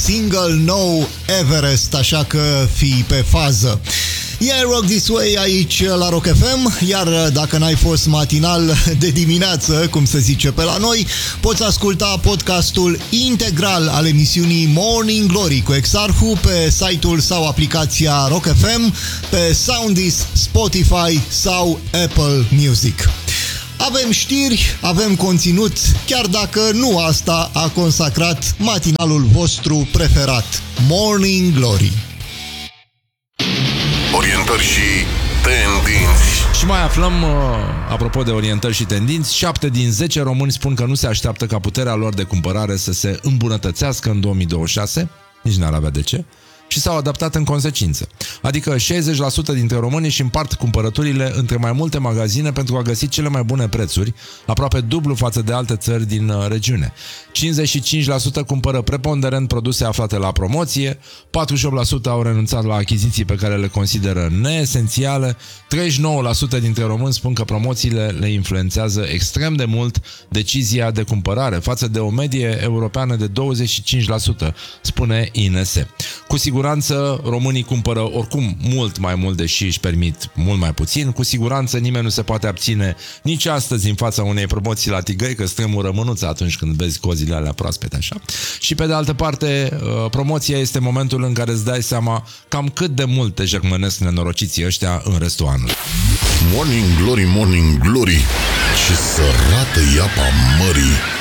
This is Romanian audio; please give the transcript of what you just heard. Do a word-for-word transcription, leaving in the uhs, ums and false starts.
single nou Everest, așa că fii pe fază. E Rock This Way aici la Rock F M, iar dacă n-ai fost matinal de dimineață, cum se zice pe la noi, poți asculta podcastul integral al emisiunii Morning Glory cu Exarhu pe site-ul sau aplicația Rock F M, pe Soundis, Spotify sau Apple Music. Avem știri, avem conținut, chiar dacă nu asta a consacrat matinalul vostru preferat, Morning Glory. Orientări și tendinți. Și mai aflăm, uh, apropo de orientări și tendinți, șapte din zece români spun că nu se așteaptă ca puterea lor de cumpărare să se îmbunătățească în două mii douăzeci și șase, nici n-ar avea de ce, și s-au adaptat în consecință. Adică șaizeci la sută dintre români își împart cumpărăturile între mai multe magazine pentru a găsi cele mai bune prețuri, aproape dublu față de alte țări din regiune. cincizeci și cinci la sută cumpără preponderent produse aflate la promoție, patruzeci și opt la sută au renunțat la achiziții pe care le consideră neesențiale, treizeci și nouă la sută dintre români spun că promoțiile le influențează extrem de mult decizia de cumpărare, față de o medie europeană de douăzeci și cinci la sută, spune I N S. Cu siguranță românii cumpără oricum mult mai mult, deși își permit mult mai puțin. Cu siguranță nimeni nu se poate abține nici astăzi în fața unei promoții la tigăi, că strâmură mânuța atunci când vezi cozile alea proaspete așa. Și pe de altă parte, promoția este momentul în care îți dai seama cam cât de mult te jermănesc nenorociții ăștia în restul anului. Morning Glory, Morning Glory, ce sărată iapa mării.